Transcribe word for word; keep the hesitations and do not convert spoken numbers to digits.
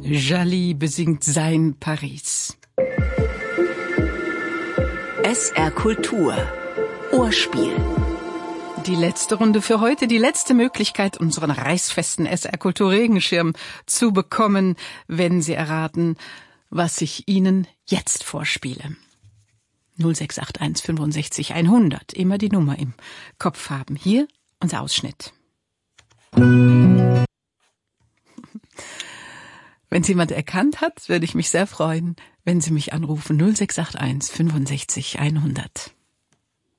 Jalli besingt sein Paris. S R Kultur. Ohrspiel. Die letzte Runde für heute, die letzte Möglichkeit, unseren reißfesten S R Kultur Regenschirm zu bekommen, wenn Sie erraten, was ich Ihnen jetzt vorspiele. null sechs acht eins fünfundsechzig hundert, immer die Nummer im Kopf haben. Hier unser Ausschnitt. Wenn es jemand erkannt hat, würde ich mich sehr freuen, wenn Sie mich anrufen. null sechs acht eins fünfundsechzig hundert.